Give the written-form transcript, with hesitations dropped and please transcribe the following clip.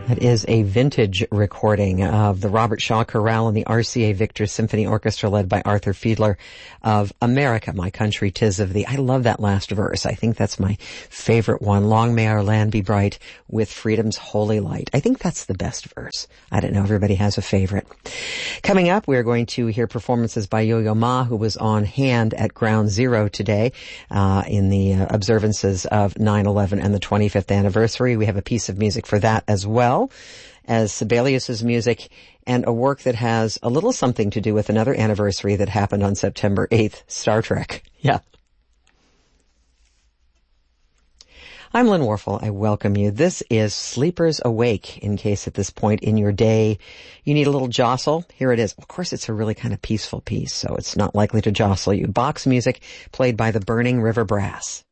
It is a vintage recording of the Robert Shaw Chorale and the RCA Victor Symphony Orchestra led by Arthur Fiedler of America, My Country 'Tis of Thee. I love that last verse. I think that's my favorite one. Long may our land be bright with freedom's holy light. I think that's the best verse. I don't know. Everybody has a favorite. Coming up, we're going to hear performances by Yo-Yo Ma, who was on hand at Ground Zero today in the observances of 9/11 and the 25th anniversary. We have a piece of music for that as well as Sibelius's music and a work that has a little something to do with another anniversary that happened on September 8th, Star Trek. Yeah. I'm Lynn Warfel. I welcome you. This is Sleepers Awake, in case at this point in your day you need a little jostle. Here it is. Of course, it's a really kind of peaceful piece, so it's not likely to jostle you. Bach's music played by the Burning River Brass.